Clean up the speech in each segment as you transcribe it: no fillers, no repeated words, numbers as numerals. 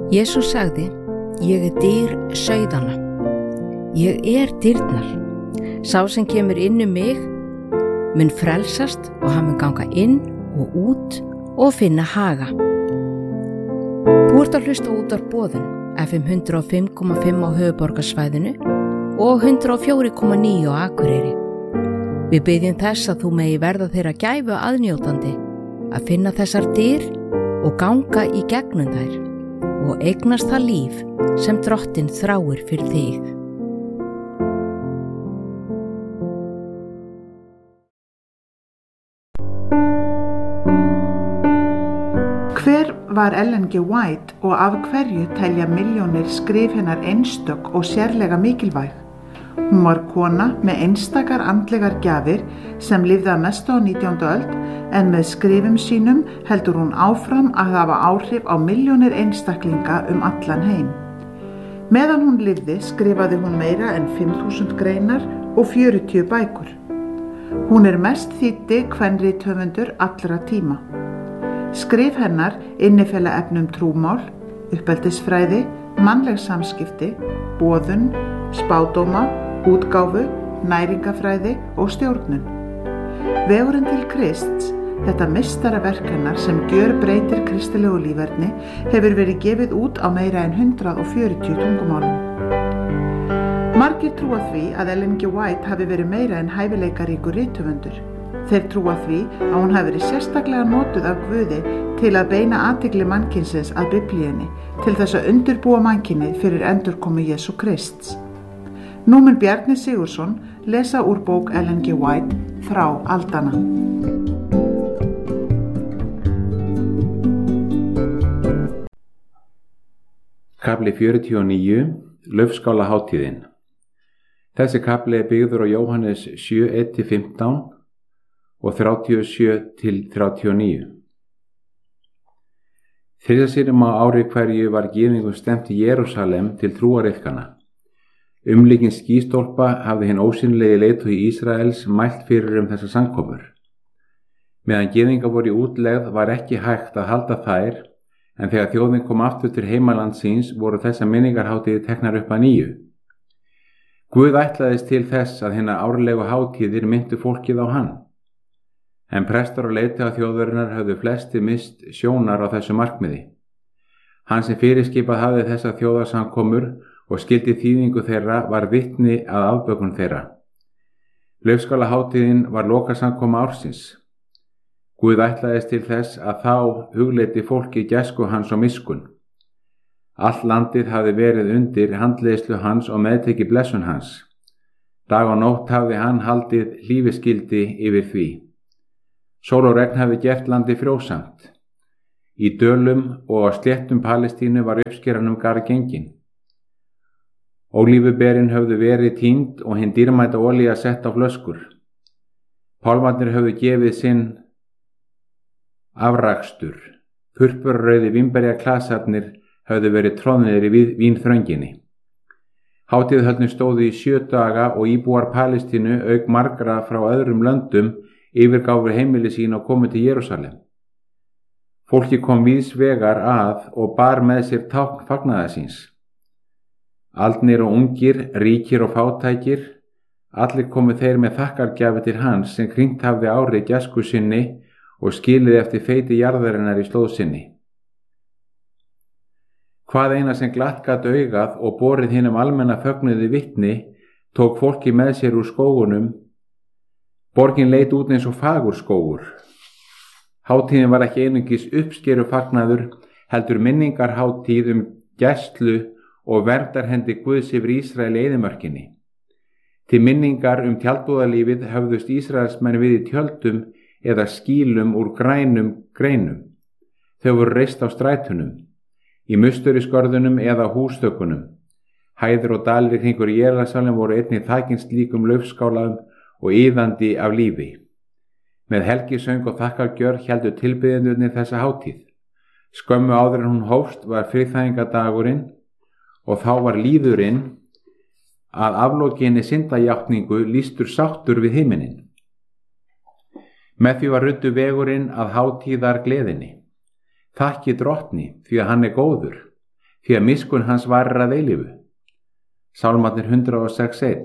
Jesús sagði: Ég dyr sauðanna. Ég dyrnar. Sá sem kemur inn mig mun frelsast og hann mun ganga inn og út og finna haga. Þú ert að hlusta útvarp Boðun, FM 105,5 á höfuðborgarsvæðinu og 104,9 á Akureyri. Við biðjum þess að þú megi verða þeirra gæfu aðnjótandi að finna þessar dyr og ganga í gegnum þær og eignast það líf sem Drottinn þráir fyrir þig. Hver var Ellen G. White og af hverju telja milljónir skrif hennar einstök og sérlega mikilvæg? Hún var kona með einstakar andlegar gjafir sem lifði að mestu á 19. öld en með skrifum sínum heldur hún áfram að hafa áhrif á milljónir einstaklinga allan heim. Meðan hún lifði skrifaði hún meira en 5.000 greinar og 40 bækur. Hún mest þýddi kvenrithöfundur allra tíma. Skrif hennar innifela efni trúmál, uppeldisfræði, mannleg samskipti, boðun, spádóma, útgáfu, næringafræði og stjórnun. Vegurinn til Krists, þetta meistaraverk hennar sem gjörbreytir kristilegu líferni, hefur verið gefið út á meira en 140 tungumálum. Margir trúa því að Ellen G. White hafi verið meira en hæfileikaríkur rithöfundur. Þeir trúa því að hún hafi verið sérstaklega notuð af Guði til að beina athygli mannkynsins að Biblíunni, til þess að undirbúa mannkynið fyrir endurkomu Jesú Krists. Nú mun Bjarni Sigurðsson lesa úr bók Ellen G. White, Þrá aldanna. Kafli 49, Laufskálahátíðin. Þessi kafli byggður á Jóhannes 7:1-15 og 37-39. Þriðja sinnum á ári hverju var gyðingum stefnt í Jerúsalem til trúariðkana. Umlíkin skýstólpa hafði hinn ósýnilegi leiðtogi Ísraels mælt fyrir þessar samkomur. Meðan gyðingar voru í útlegð var ekki hægt að halda þær, en þegar þjóðin kom aftur til heimaland síns voru þessar minningarhátíðir teknar upp að nýju. Guð ætlaðist til þess að hinnar árlegu hátíðir myndu fólkið á hann. En prestar og leiðtogar þjóðarinnar höfðu flesti mist sjónar á þessu markmiði. Hann sem fyrirskipað hafði þessar þjóðarsamkomur og skildi þýðingu þeirra var vitni að afbökun þeirra. Laufskálahátíðin var lokasamkoma ársins. Guð ætlaðist til þess að þá hugleiddi fólki gæsku hans og miskun. Allt landið hafði verið undir handleiðslu hans og meðtekið blessun hans. Dag og nótt hafði hann haldið hlífiskildi yfir því. Sól og regn hafi gert landi frjósamt. Í dölum og á sléttum Palestínu var uppskeran garð gengin. Ólífuberin höfðu verið tínd og hinn dýrmæta olía sett á flöskur. Pálmarnir höfðu gefið sinn afrakstur. Purpurrauði vínberjaklasarnir höfðu verið troðnir í vínþrönginni. Hátíðahöldin stóðu í 7 daga og íbúar Palestínu auk margra frá öðrum löndum yfirgáfu heimili sín og komu til Jerúsalem. Fólki kom víðs vegar að og bar með sér tákn fagnaðar síns. Aldnir og ungir, ríkir og fátækir, allir komu þeir með þakkargjafi til hans sem krýnt hafði árið gæsku sinni og skilið eftir feiti jarðarinnar í slóð sinni. Hvað eina sem glatt gat augað og borið hinum almenna fögnuði vitni, tók fólki með sér úr skógunum. Borgin leit út eins og fagur skógur. Hátíðin var ekki einungis uppskeru fagnaður, heldur minningarhátíð gæslu og verndarhendi Guðs yfir Ísrael í eyðimörkinni. Til minningar tjaldbúðalífið höfðust Ísraelsmenn við í tjöldum eða skýlum úr grænum greinum. Þau voru reist á strætunum, í musteriskorðunum eða hústökunum. Hæðir og dalir kringur Jerúsalem voru einnig þakin slíkum laufskálaum og iðandi af lífi. Með helgisöng og þakkargjörð héldu tilbiðendurnir þessa hátíð. Skömmu áður en hún hófst var friðþægingadagurinn og þá var líðurinn að aflokinni syndajátningu lýstur sáttur við himinin. Með því var ruddu vegurinn að hátíðar gleðinni. Þakki Drottni því að hann góður, því að miskunn hans varir að eilífu. Sálmarnir 106:1.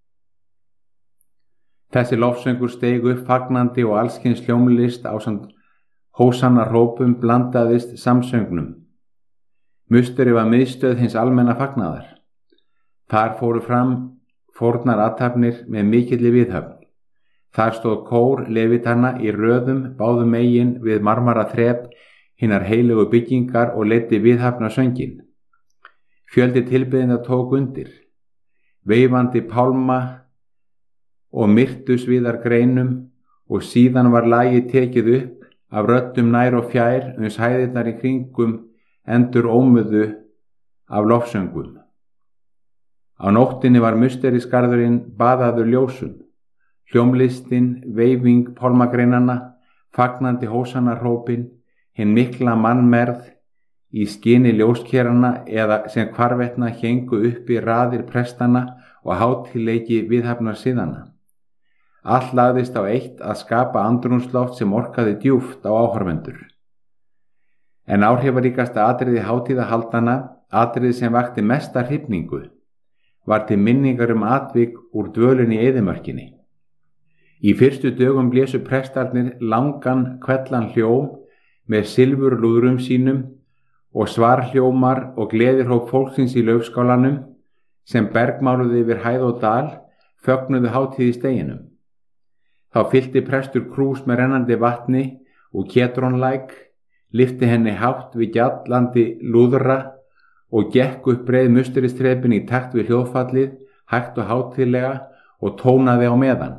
Þessi lofsöngur steig upp fagnandi og allskyns hljómlist ásamt hósanna hrópum blandaðist samsöngnum. Musteri var miðstöð hins almenna fagnaðar. Þar fóru fram fórnar athafnir með mikilli viðhöfn. Þar stóð kór levitanna í röðum báðum megin við marmara þrep hinnar heilögu byggingar og leiddi viðhafna söngin. Fjöldi tilbeðinda tók undir. Veifandi pálma og myrtusvíðar greinum og síðan var lagið tekið upp af röddum nær og fjær uns hæðirnar í kringum endur ómuðu af lofsöngum. Á nóttinni var musterisgarðurinn baðaður ljósum. Hljómlistin, veifing pálmagreinanna, fagnandi hósanarhrópin, hinn mikla mannmerð í skini ljóskerana eða sem hvarvetna héngu uppi raðir prestana og hátíðleiki viðhafnar siðana. Allt lagðist á eitt að skapa andrúmsloft sem orkaði djúpt á áhorfendur. En áhrifaríkasta atriði hátíðahaldana, atriði sem vakti mesta hrifningu, var til minningar atvik úr dvölunni í eyðimörkinni. Í fyrstu dögum blésu prestarnir langan kvellan hljóm með silfurlúðrum sínum og svarhljómar og gleðirhróp fólksins í laufskálanum sem bergmáluði yfir hæð og dal fögnuðu hátíð í steginum. Þá fyllti prestur krús með rennandi vatni og Kedronlæk, lyfti henni hátt við gjallandi lúðra og gekk upp breið musturistrepin í takt við hljóðfallið, hægt og hátíðlega og tónaði á meðan.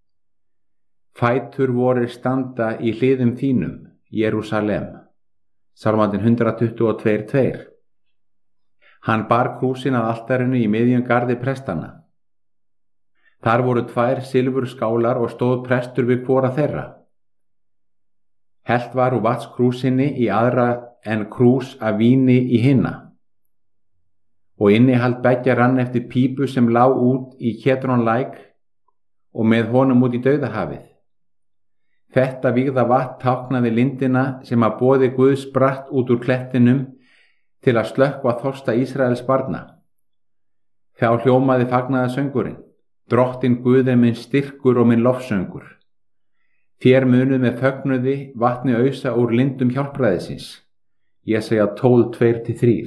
Fætur vorir standa í hliðum þínum, Jerúsalem. Sálmandinn 122:2. Hann bar krúsin að altarinu í miðjum garði prestanna. Þar voru 2 silfurskálar og stóð prestur við hvora þeirra. Hellt var úr vatnskrúsinni í aðra en krús af víni í hinna. Og innihald beggja rann eftir pípu sem lá út í Kedronlæk og með honum út í dauðahafið. Þetta vígða vatn táknaði lindina sem að boði Guðs spratt út úr klettinum til að slökkva þorsta Ísraels barna. Þá hljómaði fagnaðarsöngurinn: Drottinn Guð er minn styrkur og minn lofsöngur. Þér munuð með fögnuði vatni ausa úr lindum hjálpræðisins. Jesaja 12:2-3.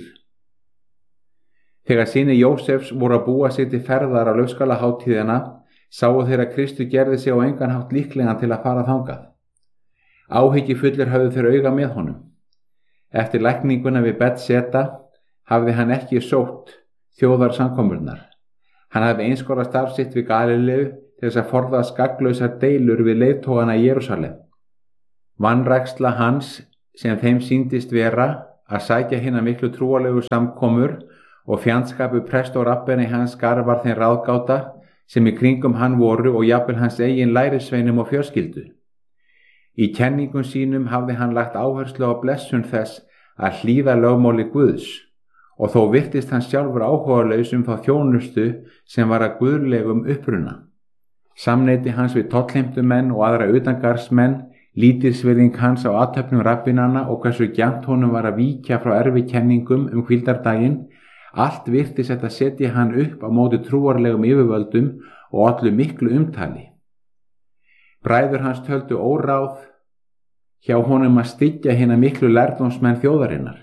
Þegar synir Jósefs voru að búa sig til ferðar á laufskálahátíðina, sáu þeir að Kristur gerði sig á engan hátt líklegan til að fara þangað. Áhyggjufullir höfðu þeir auga með honum. Eftir lækninguna við Betseta hafði hann ekki sótt þjóðarsamkomurnar. Hann hafði einskora starf sitt við Galileu til þess að forðast gagnslausar deilur við leiðtogana í Jerúsalem. Vanræksla hans sem þeim sýndist vera að sækja hina miklu trúarlegu samkomur og fjandskapu prest og rabbeni hans garvar þeim ráðgáta sem í kringum hann voru og jafnvel hans eigin lærisveinum og fjölskyldu. Í kenningum sínum hafði hann lagt áherslu á blessun þess að hlýða lögmáli Guðs og þó virtist hann sjálfur áhugalaus þá þjónustu sem var að guðlegum uppruna. Samneyti hans við tollheimtumenn og aðra utangarðsmenn, lítilsvirðing hans á athöfnum rabbinanna og hversu gjarnt honum var að víkja frá erfikenningum hvíldardaginn, allt virtist þetta setja hann upp á móti trúarlegum yfirvöldum og allu miklu umtali. Bræður hans töldu óráð hjá honum að styggja hina miklu lærdómsmenn þjóðarinnar.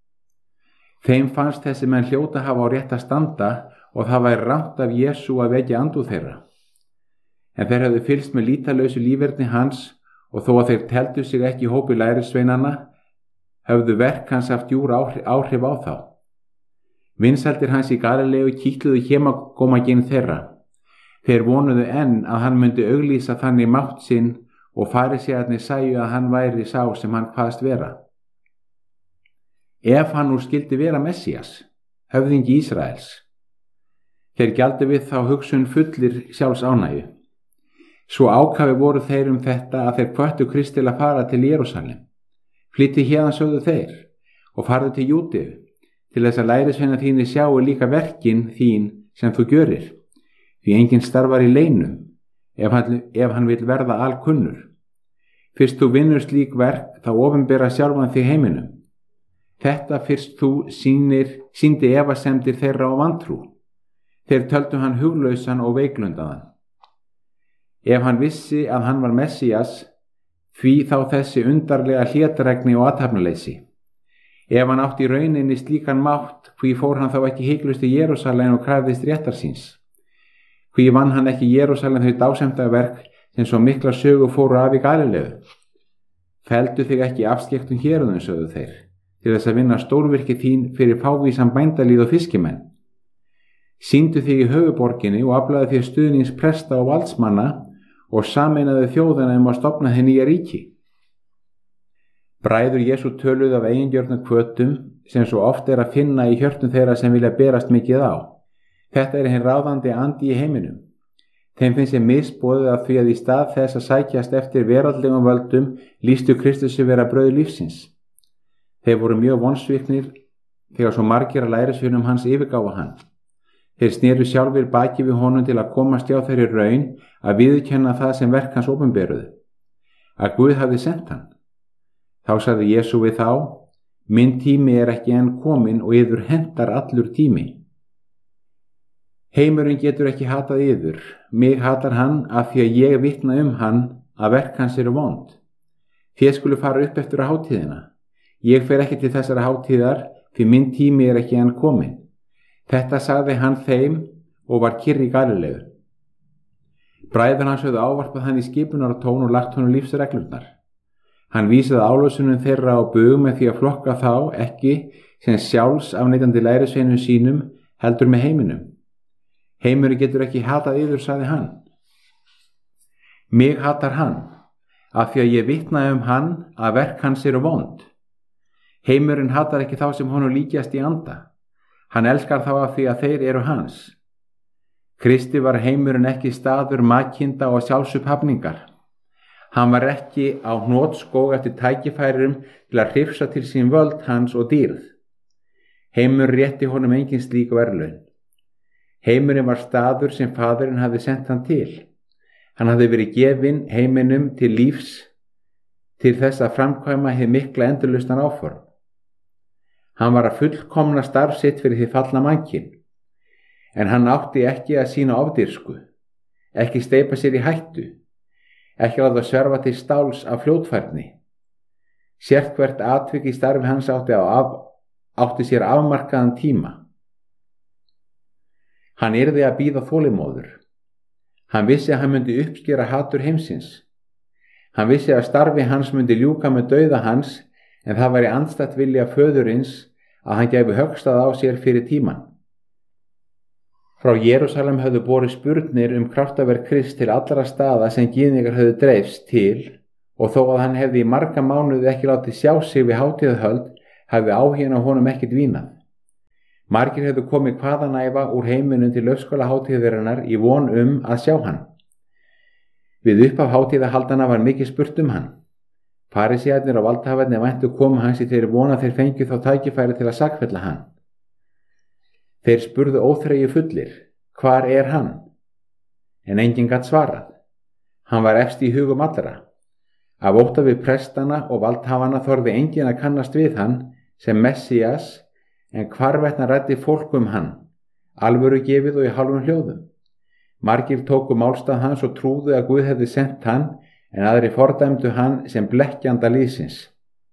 Þeim fannst þessi menn hljóta hafa á rétt að standa og það væri rangt af Jesú að vekja andúð þeirra. En þeir hefðu fylgst með lítalausu líferni hans og þó að þeir teldu sig ekki í hópi lærisveinanna, höfðu verk hans haft djúr áhrif á þá. Vinsældir hans í Galileu kitluðu hémagómaginn þeirra. Þeir vonuðu enn að hann myndi auglýsa þannig mátt sinn og farisæarnir sæju að hann væri sá sem hann kvaðst vera. Ef hann nú skildi vera Messías, höfðingi Ísraels. Þeir gjaldu við þá hugsun fullir sjálfs ánægju. Svo ákafi voru þeir þetta að þeir hvöttu Krist til að fara til Jerúsalem. Flytti héðan sögðu þeir og farðu til Júdeu til þess að lærisveina þínir sjáu líka verkin þín sem þú gjörir. Því enginn starfar í leinum ef hann vil verða alkunnur. Fyrst þú vinnur slík verk þá opinbera sjálfan þig heiminum. Þetta fyrst þú sýndi efasemdir þeirra á vantrú. Þeir töldu hann huglausan og veiklundaðan. Ef hann vissi að hann var Messías, því þá þessi undarlega hlétregni og athafnaleysi. Ef hann átti í rauninni slíkan mátt, hví fór hann þá ekki hiklaust í Jerúsalem og krafðist réttar síns? Hví vann hann ekki í Jerúsalem þau dásemdaverk sem svo mikla sögu fóru af í Galileu? Feldu þig ekki afskektum héruðum, sögðu þeir, til þess að vinna stórvirki þín fyrir fávísan bændalíð og fiskimenn. Sýndu þig í höfuborginni og aflaðu þér stuðnings presta og valdsmanna og sameinaðu þjóðina að stofna þér nýja ríki. Bræður Jesú töluðu af eigingjörnum hvötum sem svo oft að finna í hjörtum þeirra sem vilja berast mikið á. Þetta hinn ráðandi andi í heiminum. Þeim finnst misboðið af því að í stað þess að sækjast eftir veraldlegum völdum lýstu Kristusi vera brauð lífsins. Þeir voru mjög vonsviknir þegar svo margir að lærisveinum hans yfirgáfa hann. Þeir sneru sjálfir baki við honum til að komast hjá þeirri raun að viðurkenna það sem verk hans opinberuðu, að Guð hafði sent hann. Þá sagði Jesú við þá: Minn tími ekki enn kominn og yður hentar allur tími. Heimurinn getur ekki hatað yður, mig hatar hann af því að ég vitna hann að verk hans eru vond. Þér skulu fara upp eftir hátíðina. Ég fer ekki til þessara hátíðar því minn tími ekki enn kominn. Þetta sagði hann þeim og var kyrr í Galileu. Bræður hans höfðu ávarpað hann í skipunartón og lagt honum lífsreglurnar. Hann vísaði álösunum þeirra á bug með því að flokka þá ekki sem sjálfs afneitandi lærisveinum sínum heldur með heiminum. Heimurinn getur ekki hatað yður, sagði hann. Mig hatar hann, af því að ég vitna hann að verk hans eru vond. Heimurinn hatar ekki þá sem honum líkjast í anda. Hann elskar þá af því að þeir eru hans. Kristi var heimurinn ekki staður makinda og sjálfsuphafningar. Hann var ekki á hnotskóg eftir tækifærum til að hrifsa til sín völd hans og dýrð. Heimur rétti honum engin slík verðlaun. Heimurinn var staður sem Faðirinn hafði sent hann til. Hann hafði verið gefinn heiminum til lífs til þess að framkvæma hið mikla endurlausnar áform. Hann var að fullkomna starf sitt fyrir því fallna mannkyn, en hann átti ekki að sýna ofdýrsku, ekki steypa sér í hættu, ekki láta sverfa til stáls af fljótfærni. Sérhvert atvik í starfi hans átti sér afmarkaðan tíma. Hann yrði að bíða þolinmóður. Hann vissi að hann myndi uppskera hatur heimsins. Hann vissi að starfi hans myndi ljúka með dauða hans, en það var í andstætt vilja föðurins að hann gæfi höggstað á sér fyrir tíman. Frá Jerúsalem höfðu borið spurnir kraftaverk Krists til allra staða sem gyðingar höfðu dreifst til, og þó að hann hefði í marga mánuði ekki látið sjá sig við hátíðahöld, hefði áhuginn á honum ekkert dvínað. Margir hefðu komið hvaðanæva úr heiminum til laufskála hátíðarinnar í von að sjá hann. Við upphaf hátíðahaldana var mikið spurt hann. Farísearnir og valdhafarnir væntu komu hans í þeirri von að þeir fengju þá tækifæri til að sakfella hann. Þeir spurðu óþreyju fullir: Hvar er hann? En enginn gat svarað. Hann var efst í hugum allra. Af ótta við prestana og valdhafana þorði enginn að kannast við hann sem Messías, en hvarvetna ræddi fólk hann, alvöru gefið og í hálfum hljóðum. Margir tóku málstað hans og trúðu að Guð hefði sent hann, en aðri fordæmdu hann sem blekkjanda lýðsins.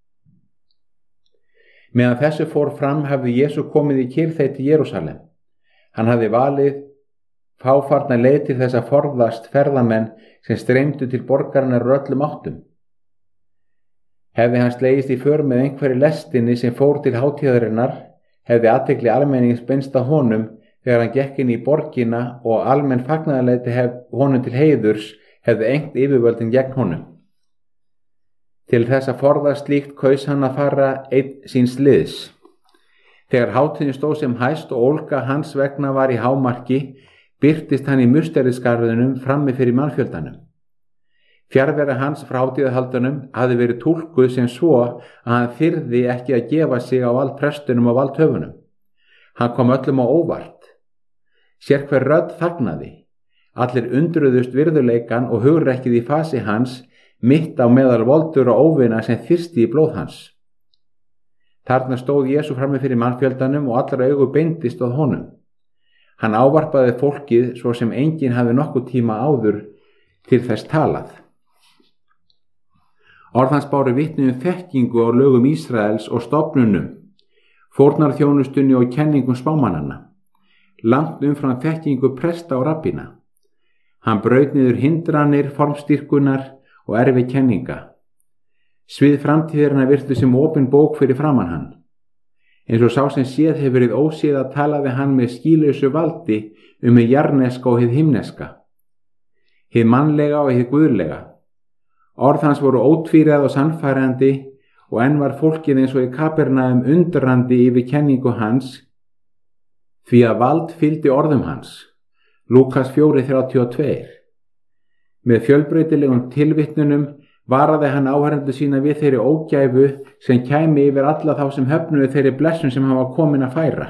Meðan þessu fór fram hafði Jesú komið í kyrrþeyt í Jerúsalem. Hann hafði valið fáfarna leið til þess að forðast ferðamenn sem streymdu til borgarinnar úr öllum áttum. Hefði hann slegist í för með einhverri lestinni sem fór til hátíðarinnar, hefði athygli almennings beinst að honum þegar hann gekk inn í borgina og almenn fagnaðarlæti honum til heiðurs hefði engt yfirvöldin gegn honum. Til þess að forðast slíkt kaus hann að fara einn síns liðs. Þegar hátíðin stóð sem hæst og ólga hans vegna var í hámarki, birtist hann í musterisgarðinum frammi fyrir mannfjöldanum. Fjarvera hans frá hátíðahaldunum hafði verið túlkuð sem svo að hann þyrði ekki að gefa sig á vald prestunum og valdhöfunum. Hann kom öllum á óvart. Sérhver rödd þagnaði. Allir undruðust virðuleikan og hugrekkið í fasi hans mitt á meðal voldur og óvina sem þyrsti í blóð hans. Þarna stóð Jesú frammi fyrir mannfjöldanum og allra augu beindist að honum. Hann ávarpaði fólkið svo sem enginn hafi nokkuð tíma áður til þess talað. Orð hans báru vitni þekkingu á lögum Ísraels og stofnunum, fórnarþjónustunni og kenningum spámannanna, langt umfram þekkingu presta og rabbína. Hann braut niður hindranir, formstyrkunar og erfi kenninga. Svið framtíðarinnar virtu sem opin bók fyrir framan hann. Eins og sá sem séð hefur verið óséð að talaði hann með skýlausu valdi hið jarneska og hið himneska, hið mannlega og hið guðlega. Orð hans voru ótvíræð og sannfærandi og enn var fólkið eins og í Kapernaum undrandi yfir kenningu hans, því að vald fylgdi orðum hans. Lúkas 4:32. Með fjölbreytilegum tilvitnunum varaði hann áheyrendur sína við þeirri ógæfu sem kæmi yfir alla þá sem höfnuðu þeirri blessun sem hann var kominn að færa.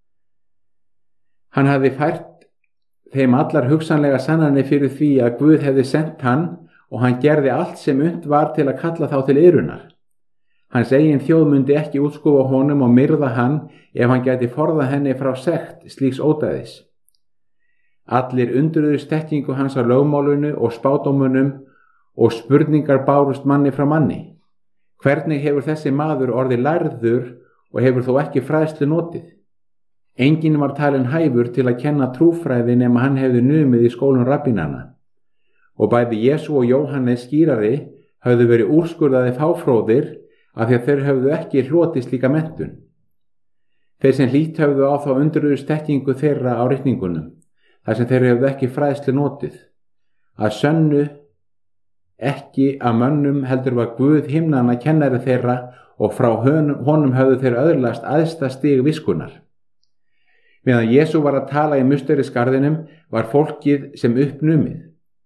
Hann hafði fært þeim allar hugsanlega sannanir fyrir því að Guð hefði sent hann og hann gerði allt sem unnt var til að kalla þá til iðrunar. Hans eigin þjóð myndi ekki útskúfa honum og myrða hann ef hann gæti forðað henni frá sekt slíks ódæðis. Allir undruðust þekkingu hans á lögmálinu og spádómunum og spurningar bárust manni frá manni. Hvernig hefur þessi maður orðið lærður og hefur þó ekki fræðslu notið? Enginn var talinn hæfur til að kenna trúfræði nema hann hefði numið í skólum rabbínanna. Og bæði Jesú og Jóhannes skýrari höfðu verið úrskurðaði fáfróðir af því að þeir höfðu ekki hlotið slíka menntun. Þeir sem hlýtt höfðu á þá undruðust þekkingu þeirra á ritningunum, þar sem þeir höfðu ekki fræðslu notið. Að sönnu ekki að mönnum heldur var Guð himnanna kennari þeirra og frá honum höfðu þeir öðlast æðsta stig viskunnar. Meðan Jesú var að tala í musterisgarðinum var fólkið sem uppnumið.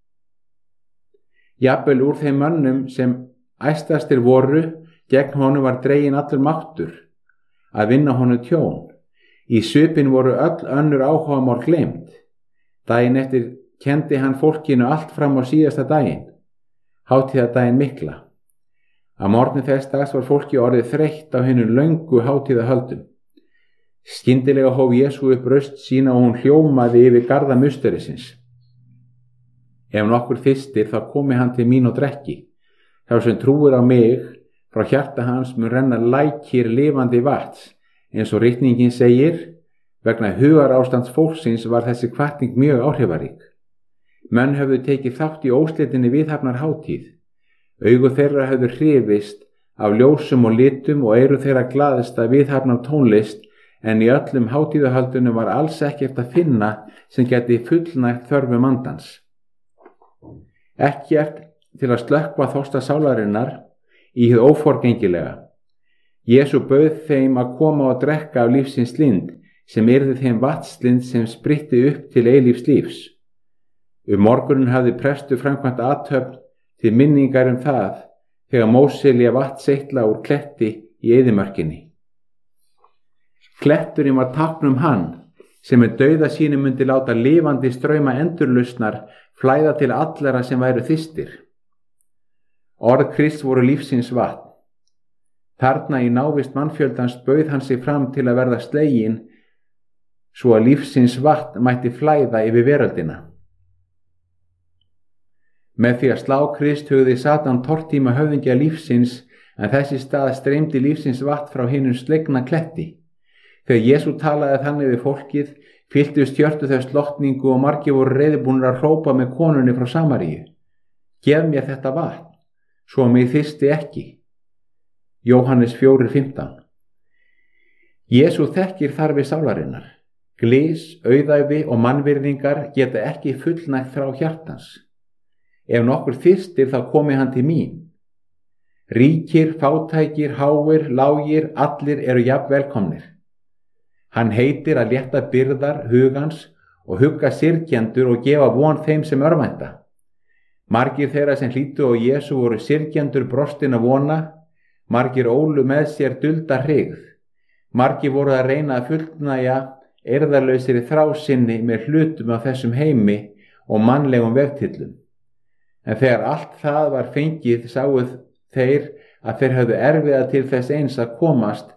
Jafnvel úr þeim mönnum sem æstastir voru, gegn honum var dreginn allur máttur að vinna honum tjón. Í svipinn voru öll önnur áhugamál gleymt. Daginn eftir kenndi hann fólkinu allt fram á síðasta daginn, hátíðadaginn mikla. Að morgni þess dags var fólki orðið þreytt á hinum löngu hátíðahöldum. Skyndilega hóf Jesú upp raust sína og hún hljómaði yfir garða musterisins. Ef nokkur þyrstir þá komi hann til mín og drekki. Sá sem trúir á mig, frá hjarta hans mun renna lækir lifandi vatns, eins og ritningin segir, vegna hugarástands fólksins var þessi hvatning mjög áhrifarík. Menn höfðu tekið þátt í óslitinni viðhafnar hátíð. Augu þeirra höfðu hrifist af ljósum og litum og eyru þeirra glaðist að viðhafnar tónlist, en í öllum hátíðahöldunum var alls ekkert að finna sem geti fullnægt þörfum andans. Ekkert til að slökkva þorsta sálarinnar í hið óforgengilega. Jesú bauð þeim að koma og drekka af lífsins lind, sem yrði þeim vatnslind sem spritti upp til eilífs lífs. Morgunin hafði prestur framkvæmt athöfn til minningar það, þegar Móselía vatnseitla úr kletti í eyðimörkinni. Kletturinn var tákn hann, sem með dauða sínum myndi láta lifandi strauma endurlausnar flæða til allara sem væru þyrstir. Orð Krists voru lífsins vatn. Þarna í návist mannfjöldans bauð hann sig fram til að verða sleginn, svo að lífsins vatn mætti flæða yfir veröldina. Með því að slá Krist hugði Satan tortíma höfðingja lífsins, en þessi stað streymdi lífsins vatn frá hinum slegna kletti. Þegar Jesú talaði þannig við fólkið, fylltust hjörtu þess lotningu og margir voru reiðubúnir að hrópa með konunni frá Samaríu: Gef mér þetta vatn, svo mig þyrsti ekki. Jóhannes 4:15. Jesú þekkir þarfir sálarinnar. Glys, auðæfi og mannvirðingar geta ekki fullnægt þrá hjartans. Ef nokkur þyrstir þá komi hann til mín. Ríkir, fátækir, háir, lágir, allir eru jafn velkomnir. Hann heitir að létta byrðar hugans og hugga syrgjendur og gefa von þeim sem örvænta. Margir þeirra sem hlýddu á Jesú voru syrgjendur brostin að vona, margir ólu með sér dulda hryggð. Margir voru að reyna að fullnægja eirðarlausri þrásinni með hlutum af þessum heimi og mannlegum vegtillum. En þegar allt það var fengið sáu þeir að þeir höfðu erfiða til þess eins að komast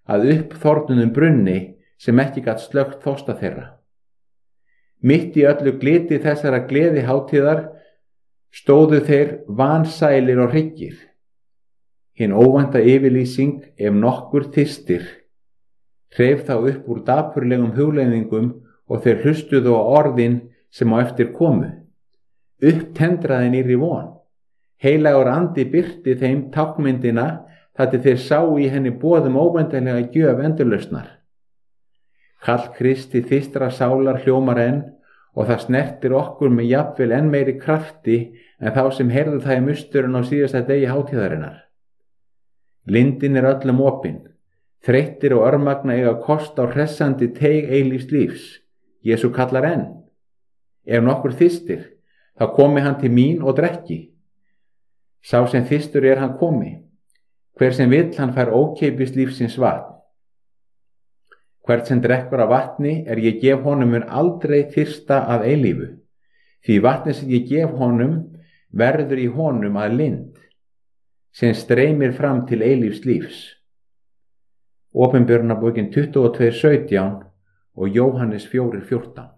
að uppþornunum brunni sem ekki gat slökkt þorsta þeirra. Mitt í öllu gliti þessara gleði hátíðar stóðu þeir vansælir og hryggir. Hinn óvænta yfirlýsing, ef nokkur þyrstir, hreif þá upp úr dapurlegum hugleiðingum og þeir hlustuðu á orðin sem á eftir komu. Upptendraði nýrri von. Heilagur andi birti þeim tákmyndina þar til þeir sáu í henni boðum óvæntanlega gjöf endurlausnar. Kall Kristi þystra sálar hljómar enn og það snertir okkur með jafnvel enn meiri krafti en þá sem heyrðu það í musturinn á síðasta degi hátíðarinnar. Lindin öllum opin, þreyttir og örmagna eiga kost á hressandi teig eilífs lífs. Jesú kallar enn. Ef nokkur þyrstir, þá komi hann til mín og drekki. Sá sem þyrstur hann komi. Hver sem vill hann fær ókeypis lífsins vatn. Hvert sem drekkur af vatni ég gef honum mun aldrei þyrsta að eilífu. Því vatni sem ég gef honum verður í honum að lind, sem streymir fram til eilífs lífs. Opinberunarbókin 22:17 og Jóhannes 4:14.